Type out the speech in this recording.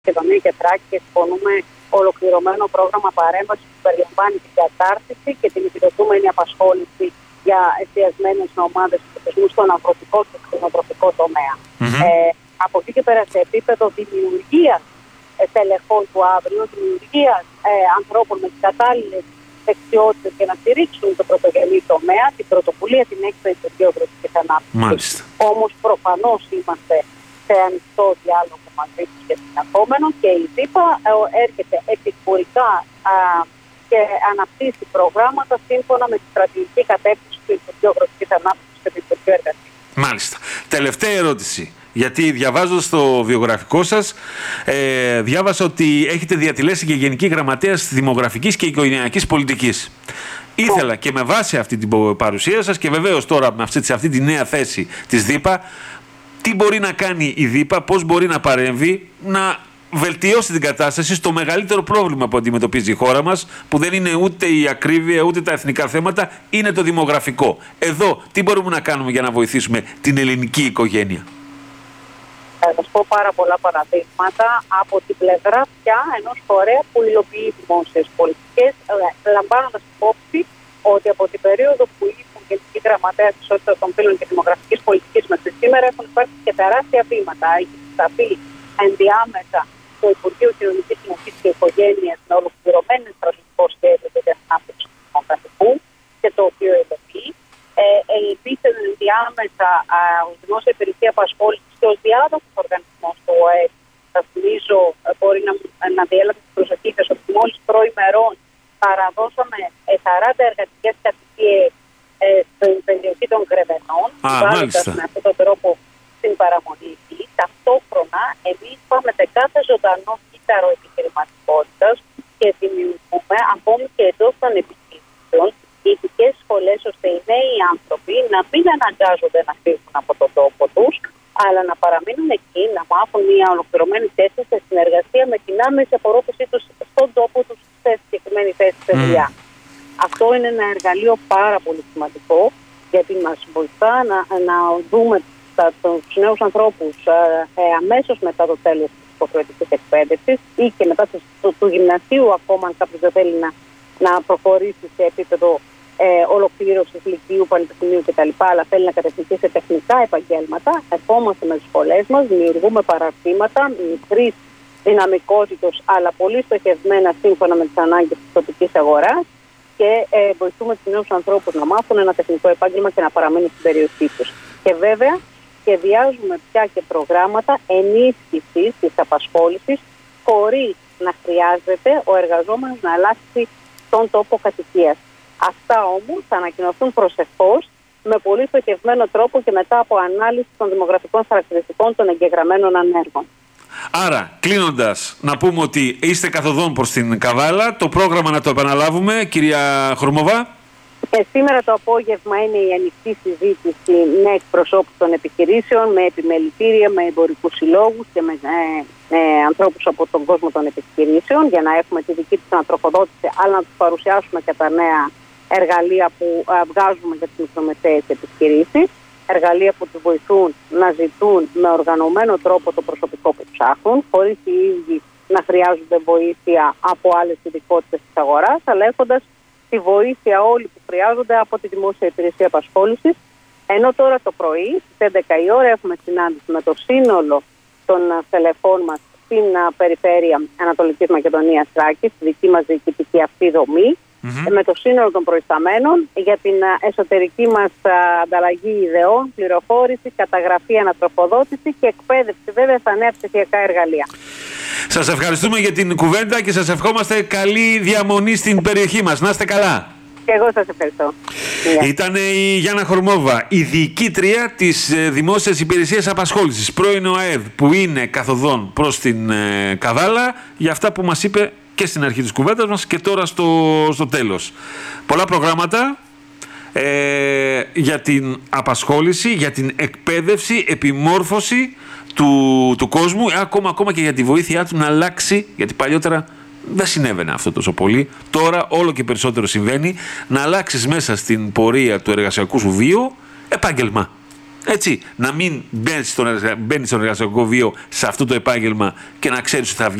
Μακεδονία και Θράκη και συμφωνούμε ολοκληρωμένο πρόγραμμα παρέμβασης που περιλαμβάνει την κατάρτιση και την επιδοτούμενη απασχόληση για εστιασμένες ομάδες πληθυσμού στον αγροτικό και κτηνοτροφικό τομέα. Από εκεί και πέρα, σε επίπεδο δημιουργίας τελεχών του αύριο, δημιουργίας ανθρώπων με τις κατάλληλες δεξιότητες για να στηρίξουν το πρωτογενή τομέα, την πρωτοβουλία την έκθεση της γεωγραφικής ανάπτυξης. Όμως, προφανώς είμαστε σε ανοιχτό διάλογο μαζί τους και συνεχόμενο και η ΔΥΠΑ έρχεται επικουρικά και αναπτύσσει προγράμματα σύμφωνα με τη στρατηγική κατεύθυνση του Υπουργείου Αγροτικής Ανάπτυξης και του Υπουργείου Εργασίας. Μάλιστα. Τελευταία ερώτηση. Γιατί διαβάζοντας το βιογραφικό σας, διάβασα ότι έχετε διατελέσει και Γενική Γραμματέα Δημογραφικής και Οικογενειακής Πολιτικής. Ήθελα και με βάση αυτή την παρουσία σας και βεβαίως τώρα με αυτή τη νέα θέση της ΔΥΠΑ, τι μπορεί να κάνει η ΔΥΠΑ, πώς μπορεί να παρέμβει, να βελτιώσει την κατάσταση στο μεγαλύτερο πρόβλημα που αντιμετωπίζει η χώρα μας, που δεν είναι ούτε η ακρίβεια, ούτε τα εθνικά θέματα, είναι το δημογραφικό. Εδώ, τι μπορούμε να κάνουμε για να βοηθήσουμε την ελληνική οικογένεια? Θα σας πω πάρα πολλά παραδείγματα από την πλευρά πια ενός φορέα που υλοποιεί δημόσιες πολιτικές, λαμβάνοντας υπόψη ότι από την περίοδο που ήμουν Γενική Γραμματέα της Ισότητας των Φύλων και Δημογραφικής Πολιτικής μέχρι σήμερα έχουν υπάρξει και τεράστια βήματα. Έχει συσταθεί ενδιάμεσα το Υπουργείο Κοινωνικής Συνοχής και Οικογένειας με ολοκληρωμένο στρατηγικό σχέδιο για την ανάπτυξη του δημογραφικού και το οποίο υλοποιεί. Επίσης, ενδιάμεσα η Δημόσια Υπηρεσία Απασχόλησης και ως διάδοχος οργανισμός του ΟΕΕ, θα θυμίζω, μπορεί να διέλαβε την προσοχή σας ότι μόλις προημερών παραδώσαμε 40 εργατικές κατοικίες στην περιοχή των Κρεβενών, βάζοντας με αυτόν τον τρόπο στην παραμονή εκεί. Ταυτόχρονα, εμείς πάμε σε κάθε ζωντανό κύτταρο επιχειρηματικότητας και δημιουργούμε ακόμη και εντός των επιχειρήσεων ειδικές σχολές ώστε οι νέοι άνθρωποι να μην αναγκάζονται να φύγουν από τον τόπο τους, αλλά να παραμείνουν εκεί, να μάθουν μια ολοκληρωμένη θέση σε συνεργασία με την άμεση απορρόφησή τους στον τόπο τους σε συγκεκριμένη θέση σε δουλειά. Αυτό είναι ένα εργαλείο πάρα πολύ σημαντικό, γιατί μας βοηθά να δούμε τους νέους ανθρώπους αμέσως μετά το τέλος της υποχρεωτικής εκπαίδευσης ή και μετά του γυμνασίου, ακόμα αν κάποιος δεν θέλει να προχωρήσει σε επίπεδο ολοκλήρωσης λυκείου, πανεπιστημίου κτλ. Αλλά θέλει να κατευθυνθεί σε τεχνικά επαγγέλματα. Ερχόμαστε με τις σχολές μας, δημιουργούμε παραρτήματα μικρής δυναμικότητας, αλλά πολύ στοχευμένα σύμφωνα με τις ανάγκες της τοπικής αγοράς και βοηθούμε τους νέους ανθρώπους να μάθουν ένα τεχνικό επάγγελμα και να παραμείνουν στην περιοχή τους. Και βέβαια, σχεδιάζουμε πια και προγράμματα ενίσχυσης της απασχόλησης χωρίς να χρειάζεται ο εργαζόμενος να αλλάξει τον τόπο κατοικίας. Αυτά όμως θα ανακοινωθούν προσεχώς με πολύ στοχευμένο τρόπο και μετά από ανάλυση των δημογραφικών χαρακτηριστικών των εγγεγραμμένων ανέργων. Άρα, κλείνοντας, να πούμε ότι είστε καθοδόν προς την Καβάλα. Το πρόγραμμα να το επαναλάβουμε, κυρία Χορμόβα. Σήμερα το απόγευμα είναι η ανοιχτή συζήτηση με εκπροσώπους των επιχειρήσεων, με επιμελητήρια, με εμπορικούς συλλόγους και με ανθρώπους από τον κόσμο των επιχειρήσεων για να έχουμε τη δική τους ανατροφοδότηση, αλλά να τους παρουσιάσουμε και τα νέα εργαλεία που βγάζουμε για τις μικρομεσαίες επιχειρήσεις. Εργαλεία που τους βοηθούν να ζητούν με οργανωμένο τρόπο το προσωπικό που ψάχνουν, χωρίς οι ίδιοι να χρειάζονται βοήθεια από άλλες ειδικότητες της αγοράς, αλλά έχοντας τη βοήθεια όλοι που χρειάζονται από τη Δημόσια Υπηρεσία Απασχόλησης. Ενώ τώρα το πρωί, στις 11 η ώρα, έχουμε συνάντηση με το σύνολο των στελεχών μας στην περιφέρεια Ανατολικής Μακεδονίας Θράκης, στη δική μας διοικητική αυτή δομή, με το σύνολο των προϊσταμένων για την εσωτερική μας ανταλλαγή ιδεών, πληροφόρηση, καταγραφή, ανατροφοδότηση και εκπαίδευση βέβαια στα νέα ψηφιακά εργαλεία. Σας ευχαριστούμε για την κουβέντα και σας ευχόμαστε καλή διαμονή στην περιοχή μας. Να είστε καλά. Και εγώ σας ευχαριστώ. Ήταν η Γιάννα Χορμόβα, η διοικήτρια της Δημόσιας Υπηρεσίας Απασχόλησης, πρώην ΟΑΕΔ, που είναι καθοδόν προς την Καβάλα, για αυτά που μας είπε και στην αρχή της κουβέντας μας και τώρα στο τέλος. Πολλά προγράμματα για την απασχόληση, για την εκπαίδευση, επιμόρφωση του κόσμου, ακόμα και για τη βοήθειά του να αλλάξει, γιατί παλιότερα δεν συνέβαινε αυτό τόσο πολύ. Τώρα όλο και περισσότερο συμβαίνει, να αλλάξεις μέσα στην πορεία του εργασιακού σου βίου επάγγελμα. Έτσι, να μην μπαίνεις στον εργασιακό βίο σε αυτό το επάγγελμα και να ξέρεις ότι θα βγει